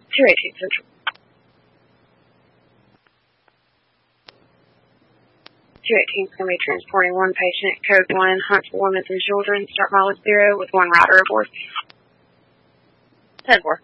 218 Central. 218 is going to be transporting one patient, code 1, Huntsville Women and Children, start mileage 0 with one rider aboard. 10-4.